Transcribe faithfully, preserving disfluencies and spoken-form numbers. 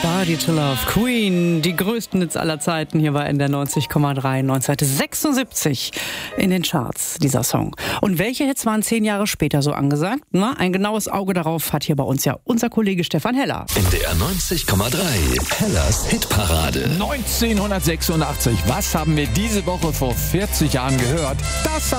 Somebody to Love. Queen, die größten Hits aller Zeiten. Hier war in der neunzig Komma drei neunzehnhundertsechsundsiebzig in den Charts, dieser Song. Und welche Hits waren zehn Jahre später so angesagt? Na, ein genaues Auge darauf hat hier bei uns ja unser Kollege Stefan Heller. In der neunzig Komma drei Hellers Hitparade. neunzehnhundertsechsundachtzig. Was haben wir diese Woche vor vierzig Jahren gehört? Das hat